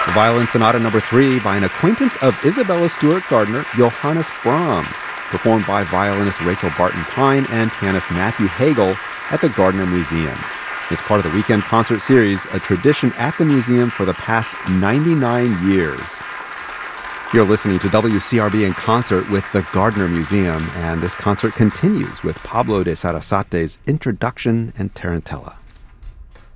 Violin Sonata No. 3 by an acquaintance of Isabella Stewart Gardner, Johannes Brahms, performed by violinist Rachel Barton Pine and pianist Matthew Hagel at the Gardner Museum. It's part of the weekend concert series, a tradition at the museum for the past 99 years. You're listening to WCRB in concert with the Gardner Museum, and this concert continues with Pablo de Sarasate's Introduction and Tarantella.